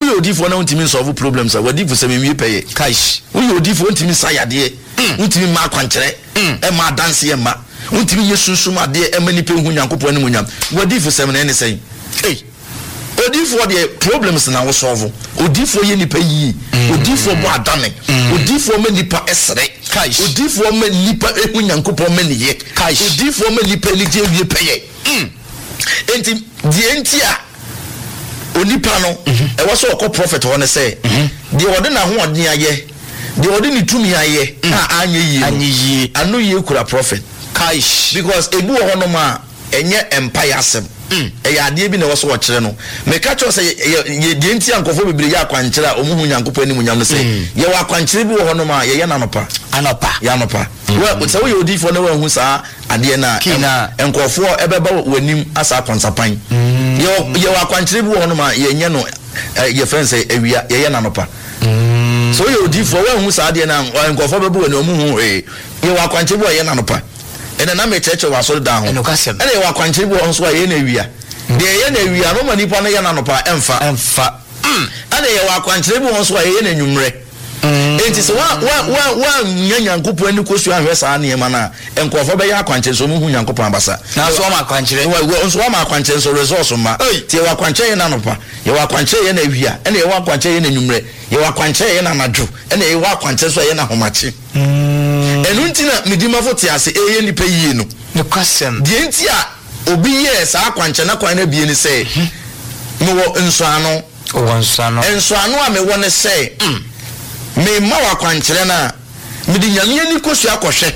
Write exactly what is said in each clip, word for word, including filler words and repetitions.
we odifo na untimi solve problems a wadi for se me pay cash we odifo untimi sayade untimi ma kwankyere e ma dance e ma untimi yesunsum ade e ma nipa hu nyankopon ne munyam wadi for se me ne say eh odifo de problems na wo solve odifo ye nipa yi odifo bo adane odifo ma nipa esre cash odifo ma nipa hu nyankopon ma ne ye cash odifo ma nipa ni je wie pay enti die enti a onipa no e wo so okọ prophet ho ne say de ode na ho ode aye de ode ni tumi aye a anye yi anye yi anu ye kura prophet kaish because ebu ho no ma enye empire asem e ya ade bi na wo so wo kire no me ka cho say ye de enti ankofo bibire ya kwankire a omuhu nyankopɔ ni munyam no say ye wa kwankire bi ho no ma ye ye na nopa anopa ya nopa we so we odifo na wa hu sa ade na enkofo ebeba wanim asa konsapan ye ye wa kwankire bi ho no ma ye nye no ye friends ewia ye ye na nopa so ye odifo wa hu sa ade na enkofo beba wani omuhu eh ye wa kwankire bi ye na nopa ene na me church wa so down ene ye wa kwankire bi ho so ye na ewia de ye na ewia no ma nipa na ye na nopa emfa emfa ene ye wa kwankire bi ho so ye na nwumre enti so wa wa wa nyanyankopon ni kosu ahwe saa ne ma na enkofo be ya akwanche so mu hu nyankopon abasa na so ma akwanche wa so ma akwanche so resource ma ti wa akwanche ye na nopa ye wa akwanche ye na awia ene ye wa akwanche ye na nwumre ye wa akwanche ye na nadwo ene ye wa akwanche so ye na homache enu ntina midima fo ti ase eye nipa yie no no kwasem die nti a obi ye saa akwanche na kwan na bie ni say me wo nso ano wo nso ano enso ano a me wo ne say me ma wa kwankyere na me di nyame ani kosu akohwe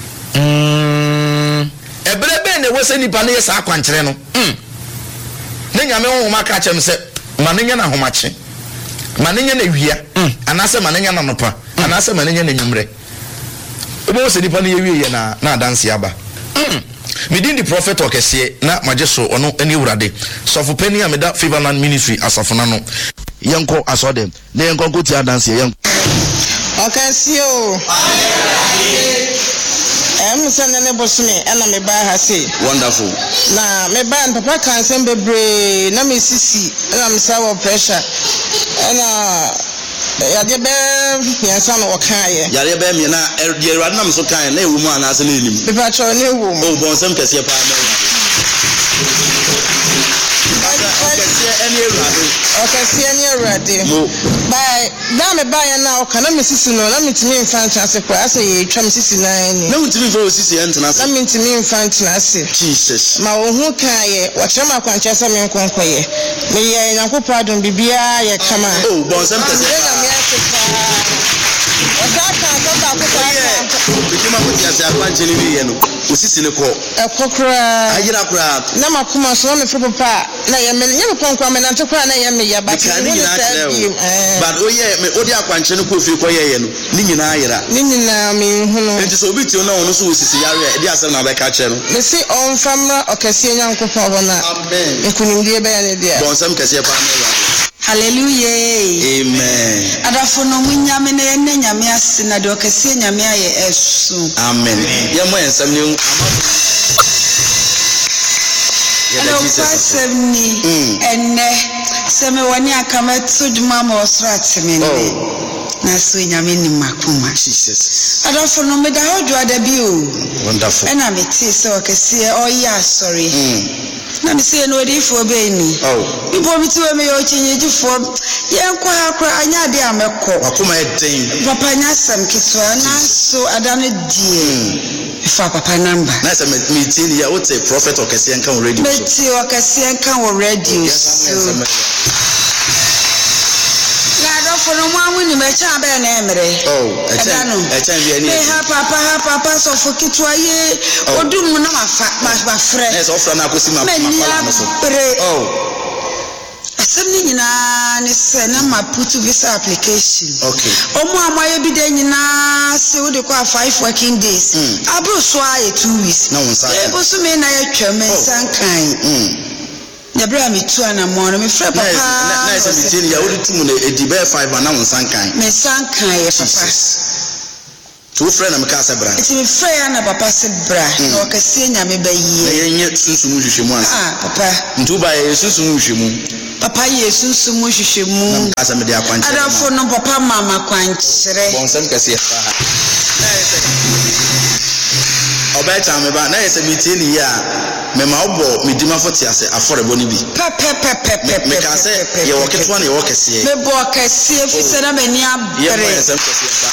mm ebrebe ne wose nipa ne yesa kwankyere no mm ne nyame wo ma ka chem se ma ne nya na homache ma ne nya na wia anase ma ne nya na nopa anase ma ne nya na nwumre obo wose nipa ne ye wie na na dance aba mm me di the prophet okese na majeso ono ani wurade sofo pani a me da Favorland ministry asafona no yenko asodem na yenko ko ti dance yenko okese o em sene ne bosme ana me ba ha se wonderful na me ba papa kan sem bebre na me sisi na me sawo pressure ana ya de be yansa no wakaye ya de be me na de ruade na me so kan na ewu mu ana ase na enim me pa cho na ewu mu o bon sem kese pa na okese eni ruade by na me ba ya na o kana me sisi no na me timi infant ase kwa ase ye twa me sisi na ani na utimi fo sisi entna ase na me timi infant na ase Jesus ma wo hu kan ye wo kire ma kwanche se me nkonkoye me ye nyankopɔ adom bibia ye kama o bon sem kese Osaka baba ko bikima ko tiase akwanche ni wi ye no osisi ne ko ekokra ayira kra na makoma so me fo papa na ye me nye me konkwa me nante kwa na ye me ya ba but o ye me odi akwanche ne ko fi ko ye ye no ni nyina ayira ni nyina me hu no enti so biti na ono so osisi yare e di asem na be ka che no me si on famra okese nyankopɔ bona amen nkunimdie be ya ne dia bon sam kese pa na hallelujah amen adafo no munyame na ye nyame ase na de okese nyame aye esu amen ye mo ensam ni Hello, Passemni, and Semi wani akametu duma mo osrati mende. Na so nyame ni makuma. Jesus. Adafo no me da hodo adabi o. Wonderful. And I me ti se okese o ya sorry. Na me se no dey for be ni. Oh. Ibo mi ti we me yo chinyeji for ye nkwa akra anya de amekọ. Akoma eden. Papa nya sam kitwa na so adane die. Ifa papa number. Na se me ti ni ya o te prophet okese enka already. Me ti okese enka already. So for no one in my child and emere. Oh, I tell you, ha papa, ha papa, so for Kitwaye, or do Munama fat my friend. Yes, often I could see my oh. Something in a put to visa application. Okay. Oh, Mamma, I be then in a so they call five working days. I brought sway two weeks. No one's also mean I chairman some kind. Yabra mi tu ana mo no me frɛ papa na na se mi ya odi tu mu na edi be five na won sankan me sankan ye papa to friend am ka sebra it's me friend na papa sebra na wakasie nyame ba yie na yenye sunsun hwehwemu ansa ah papa ntuba ye sunsun hwehwemu papa ye sunsun hwehwemu na ka se me de akwankyere adafo no papa mama kwankyere bonsam kase ya ha na yese obeta me ba na yese metie ni ya me ma obo me dima foti ase aforebo ni bi pepe pepe pepe me ka se ye woketwa na ye wokese me bo kase fi se na mani abere ye mo yese kase ya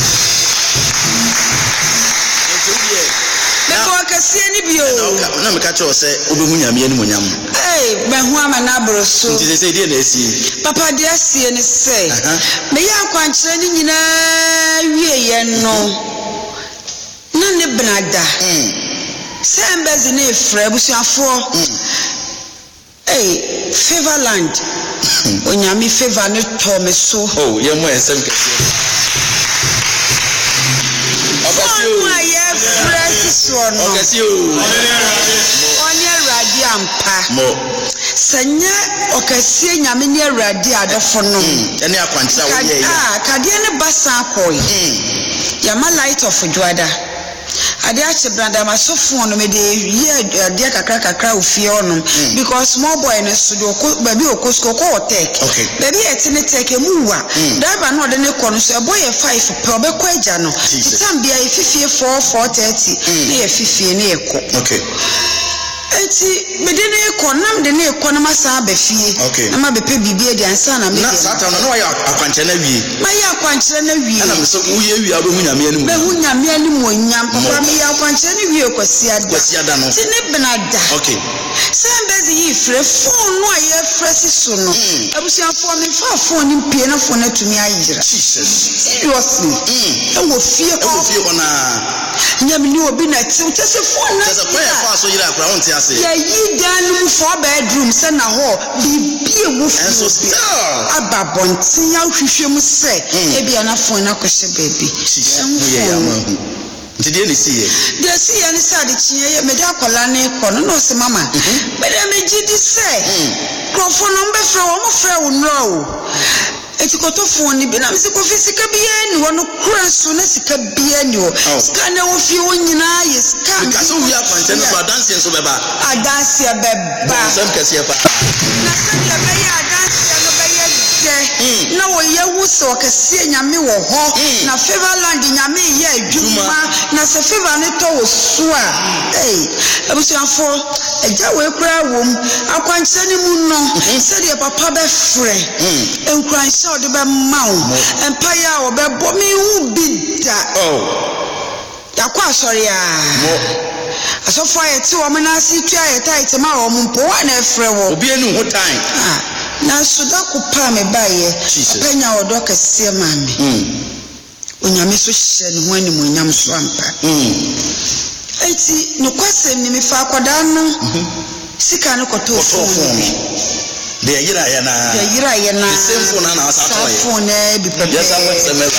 me bo kase ni bio na me ka che o se obehu nyame ani monyam eh me hu ama na abro so nti se die na esi papa de asie ni se me ya kwankyere ni nyina wie ye no na ne brada mm sembezi ne frɛ busuafo eh Favorland onyame favor ne to me so oh ye mo ensem kase okasi o ma ye frɛ so no okasi o onye radi ampa mo sanya okasi nyame ne radi adofo no ene akwankyera wo ye ah kade ne basa akoi ya ma light of juada ade ache branda masofo no me de ye ade kakra kakra ofie ono because small boy no so do baby okosko ko hotek baby etine take muwa driver no de ne kono so boy five pe obekọ agya no titam bia ififie four four thirty na ye fifie na ye ko okay enti me de ne ko nam de ne ko na masa abafie na ma bepe bibie de ansa na me na satan no no ya akwankyere na wie ma ya akwankyere na wie na me so wo ye wie abehu nyame ani mu behu nyame ani mu nyam papa me ya akwankyere na wie kwasi ada kwasi ada no ti ne benada okay sembezi yi frɛ phone no aye frɛsi so no abusiafo me fa phone ni pie na phone atumi ayira Jesus seriously e wo fie ko e wo fie ko na nyame ni obi na ti tese phone na tese kwa ya fa so yira akra wonte ase ya yi dan no four bedroom se na ho bibie wo fie enso still ababonten ya hwehwɛ mu se e bia na phone na kɔhye baby Jesus ye ya mahu nti de ni siye de siye ni sa de chie ye me da akola ne ko no no se mama me de me gidi se krofo no mbe frɛ wo mo frɛ wo nro o eti koto phone ni bi na me se ko fisika bi ani wo no kura so na sika bi ani o sika na wo fi wo nyina ye sika ka so wi akwanche no adanse so beba adanse beba sam kase pa na se de be ya adanse no be ye de na wo ye wu so kase nyame wo ho na Favorland nyame ye adwuma na se favor ne to wo so a eh abusuafo eja we kura wom akwanche ni mu no se de papa be frɛ enkwanche o de be mawo empire o be bo mi hu bida oh yakwa sorry a asofo ayeti wo mena si tua ayeta ma wo mpo wa na frɛ wo obi enu ho time ah na suda ko pa me baye apanya odo kase mame mm onyame so hye ne ho anim onyam so ampa mm eti no kwasem ni me fa akoda no sika no koto phone de yira ya na de yira ya na the same phone na asa to ye phone e bi pepe yes am say me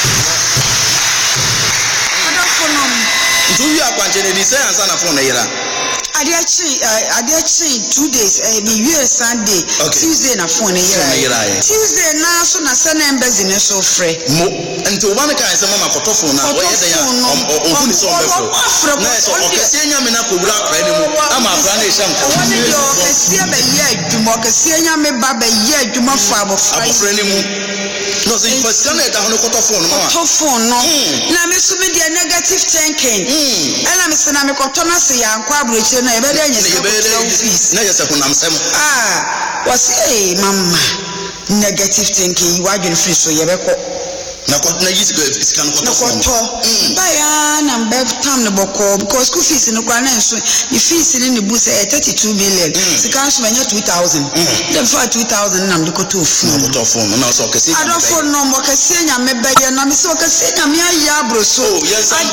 ada phone ntu wi akwanche ne di say ansa na phone yira Adiachi, uh, Adiachi two days, uh, me year Sunday, okay. Tuesday na phone yira. Tuesday na so na sana embezi ne so frɛ. Mo, nti oba me kan say mama koto phone na o ye de ya o hu ni so mbefro. Na so o kese nya me na kowura akra ni mu. Ama akra na eham ko. Woni yo kese be ye adwuma, kese nya me ba be ye adwuma fa abofra. Abofra ni mu. No so for sana e da ho koto phone mama. Koto phone no. Na me so me de negative thinking. Ela me se na me koto na se ya nkwa abrochi na ebe de anya office na yesa kunam sem ah was eh mama negative thinking you adwene free so yebeko na ko na yisi sika no koto koto baya na mbe tam ne boko because school fees no kwa na nso the fees ni ne bu say thirty-two million sika nso banya two thousand the for two thousand na mde koto phone koto phone na so kase I don't phone no mo kase nya me baya na me so kase nya me aya abro so yes I'm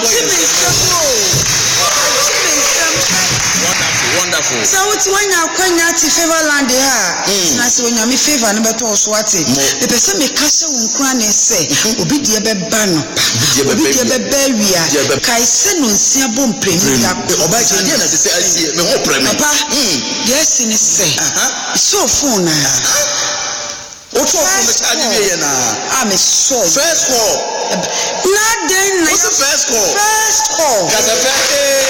wonderful. So what's when you kwanya ti Favorland ha na se onyame favor no beto so ate the person me kase wonkura na se obi de be ba no obi de be ba wia kai se no nsia bom premi ya oba je de na se asie me ho premi papa yes ni se so phone na What for the charge na? I'm a soul. First call. Not then. What's the first call? First call. That's a first.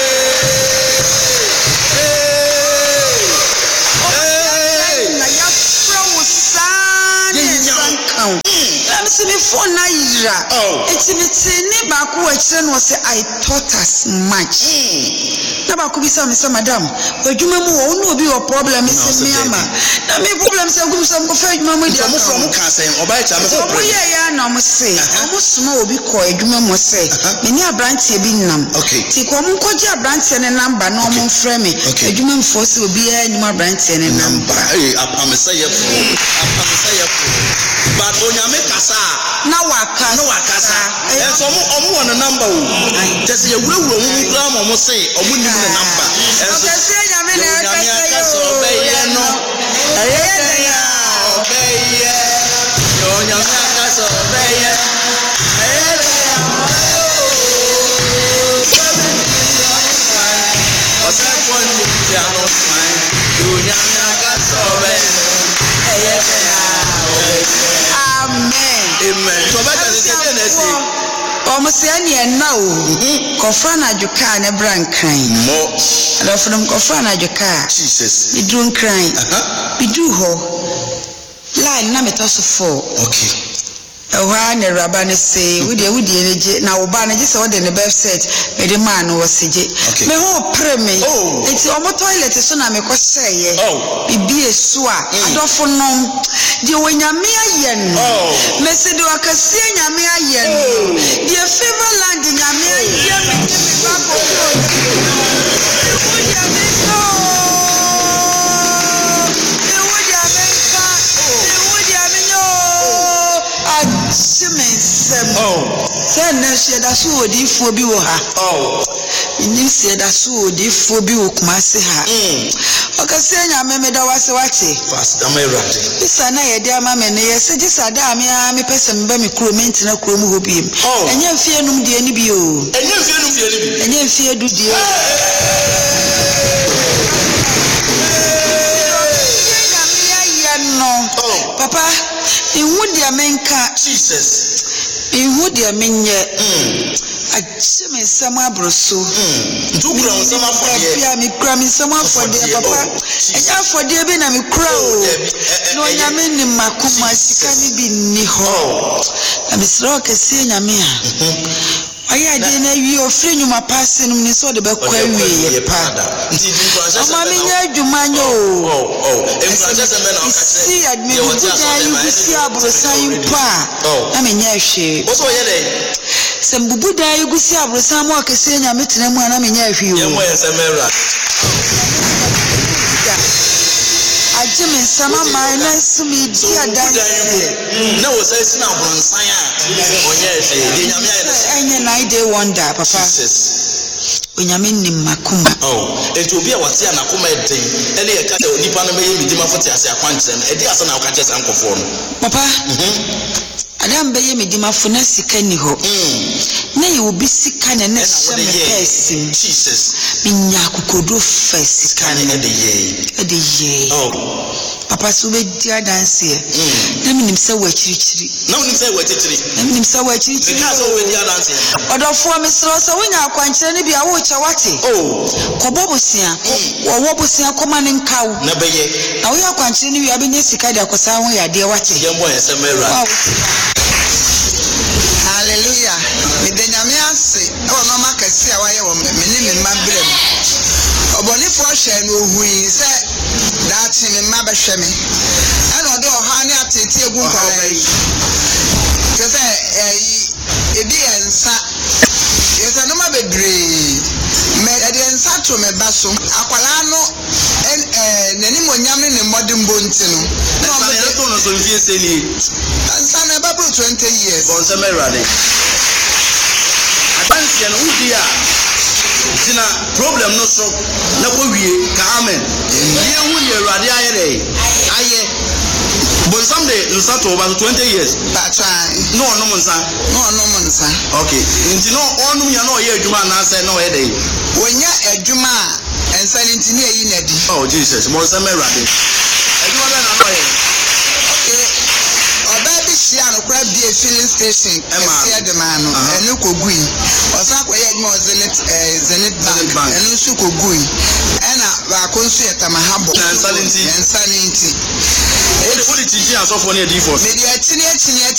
I'm saying before Nigeria. Oh. It's in it's in Baku. Was I taught as much. Now Baku be some some madam. But you remember who no be your problem is in Myanmar. Now me problem say go some go fetch mama dey. Some from can say oba cha me. So we ya na mo say. Omo small obi ko adwuma mo say. Me ni abrantie bi nam. Okay. Ti ko mo koje abrantie ne number na omo frɛ me. Adwuma mfo say obi ya ni mo abrantie ne number. Eh apamesa ye fu. Apamesa ye fu. But onyame kasa na waka na wakasa eh so omo omo won number o just ye wura wura mu kura mo mo say omo nim na number eh so kase nyame na kase yo be ye no eh ya be ye yo nyame kasa be ye eh ya o se ko ni ya no fine yo nyame kasa be eh ya amen amen so ba ka se ke na si omo se ane na o kofra na adwuka ne brankan mo adofum kofra na adwuka Jesus bidun kran aha bidu ho line na metaso four okay Ewa ne raba ne say we dey we dey neje na wo ba ne je say wo dey ne birth set me dey man wo seje me ho pre me enti omo toilet so na me ko seye bibi esu a adofo no de wonyame aye no me se de wakase nyame aye no de favor land nyame aye me me ba ko oh say na she da so odifo bi wo ha oh ni se da so odifo bi wo kuma se ha mm o ka se nya me me da wase wache fast am erate isa na ye dia ma me ne ye se gisa da me a me pese me ba me kro menti na kro mu ho bi enye mfie num de ani bi o enye mfie num de ani bi enye mfie du de no papa ihu dia menka Jesus ihu dia menye mm agye me nsam abroso mm ntukura nsam afode bia me kura me nsam afode papa enya afode bi na me kura o no nyame ni makoma sika ni bi ni ho na me sro kese nyame a aya de na wi ofre nyuma passe num ni so de be kwa wi ye pa nti di nkwase se ma me nya adwuma nyo oh oh nkwase se me na okase si admi buja yu si abrosan pa na me nya hwe o so ye de se mbubuda yu si abrosan mo akase nya metena mu na me nya hwe o ye mo ye se mera agye me sama ma na sumi dia dan na wo say sina abronsan a onye hwe de nyame aye enye nine day wonder papa Jesus onyame nim makoma oh enti obi a wate anakoma eden ene ye ka se onipa no meye midima fote ase akwankyere no edi ase na woka kyese ankofo no papa mhm adam beye midima fo na sika ni ho mm na ye obi sika na na hye me person Jesus minya kokodo fa sika ne de ye de ye oh papa so be dia dance e na minim se wa chirichiri na minim se wa chirichiri na minim se wa chirichiri ka so we dia dance odofo me sro so wonya akwankyere ne bia wo cha wate oh kobo bosia wo wo bosia koma ne nkaw na beye na wo akwankyere ne bia benya sika de akosa ho ya de wate ye mo ye se mera hallelujah me de nyame ase e wono makasi a waye wo me ni me mabrem obonifo hwe no ohui se daati me ma behwe me e no de oha ne atete egu nkwala yi se se eh edi ensa yesa no ma bedre me edi ensa to me baso akwala no eh nani monyam ne modern bonti no no ma de to no so vie seli ensa na babu twenty years bon se merade adanse no udi a tina problem no so na ko wie ka amen ye hu ye rade aye dey aye bon someday nsa to over twenty years that's right no no nsa no no nsa okay nti no onum ya no ye adwuma na say no ye dey wonya adwuma ensa nti ne yi na di oh Jesus bon se merade adwuma na no ye okay ye filling station kɛseɛ de ma no ɛno kɔgui ɔsan kɔyɛ adwuma wɔ zenit ɛɛ zenit bank ɛno nso kɔgui ɛna baako nso yɛ tamahabo nansa ne nti nansa ne nti wode wode tikyi asɔfoɔ ne adifo mede atini atini